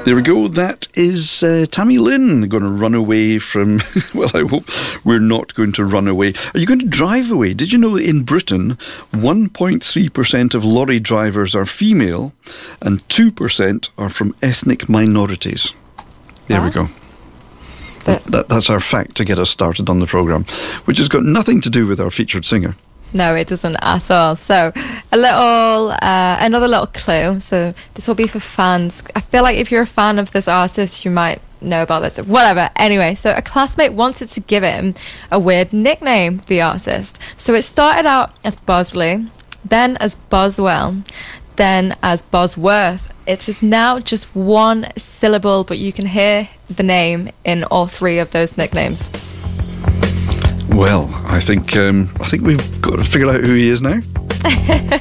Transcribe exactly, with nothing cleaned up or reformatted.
There we go. That is uh, Tammy Lynn going to run away from... Well, I hope we're not going to run away. Are you going to drive away? Did you know that in Britain, one point three percent of lorry drivers are female and two percent are from ethnic minorities? There wow. we go. That, that, that's our fact to get us started on the programme, which has got nothing to do with our featured singer. No, it doesn't at all. So a little, uh, another little clue. So this will be for fans. I feel like if you're a fan of this artist, you might know about this. Whatever. Anyway, so a classmate wanted to give him a weird nickname, the artist. So it started out as Bosley, then as Boswell, then as Bosworth. It is now just one syllable, but you can hear the name in all three of those nicknames. Well, I think um, I think we've got to figure out who he is now.